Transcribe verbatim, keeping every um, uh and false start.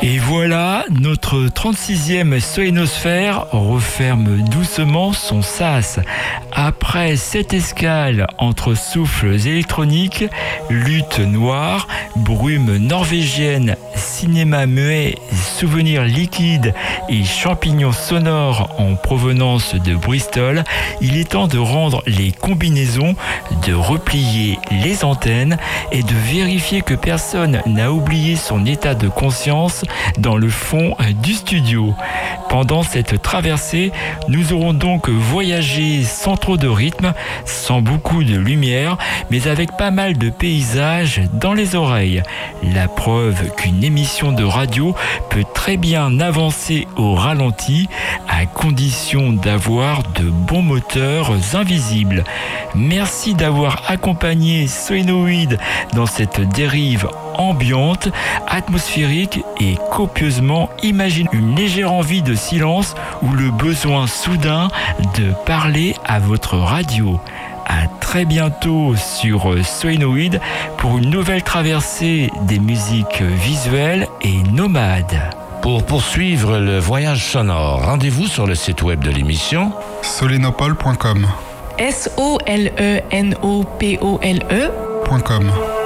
Et voilà, notre trente-sixième solénosphère referme doucement son sas. Après cette escale entre souffles électroniques, lutte noire, brume norvégienne, cinéma muet, souvenirs liquides et champignons sonores en provenance de Bristol, il est temps de rendre les combinaisons, de replier les antennes et de vérifier que personne n'a oublié son état de conscience dans le fond du studio. Pendant cette traversée, nous aurons donc voyagé sans trop de rythme, sans beaucoup de lumière, mais avec pas mal de paysages dans les oreilles. La preuve qu'une émission de radio peut très bien avancer au ralenti, à condition d'avoir de bons moteurs invisibles. Merci d'avoir accompagné Solénoïde dans cette dérive ambiante, atmosphérique et copieusement imagine une légère envie de silence ou le besoin soudain de parler à votre radio. À très bientôt sur Solénoïde pour une nouvelle traversée des musiques visuelles et nomades. Pour poursuivre le voyage sonore, rendez-vous sur le site web de l'émission solenopole point com. S O L E N O P O L E .com.